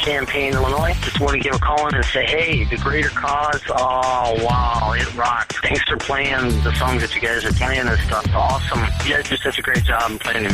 Champaign, Illinois. Just want to give a call in and say, hey, the Greater Cause, oh, wow, it rocks. Thanks for playing the songs that you guys are playing and stuff. Awesome. You guys do such a great job in playing the